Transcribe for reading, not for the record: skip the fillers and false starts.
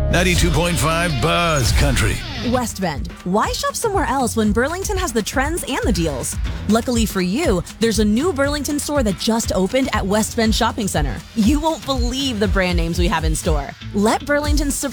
92.5 Buzz Country. West Bend. Why shop somewhere else when Burlington has the trends and the deals? Luckily for you, there's a new Burlington store that just opened at West Bend Shopping Center. You won't believe the brand names we have in store. Let Burlington